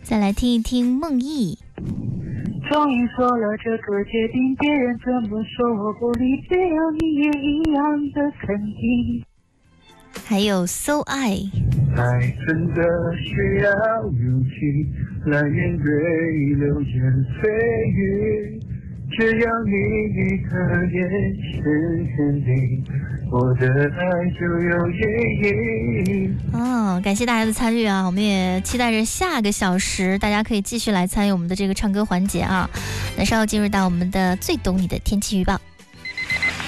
再来听一听梦忆。 终于说了这个决定，别人怎么说我不理，只有你也一样的肯定。 还有 So 爱真的需要勇气来面对流言蜚语，只要你一个眼神肯定，我的爱就有意义。 感谢大家的参与啊！我们也期待着下个小时大家可以继续来参与我们的这个唱歌环节啊。那稍后进入到我们的最懂你的天气预报。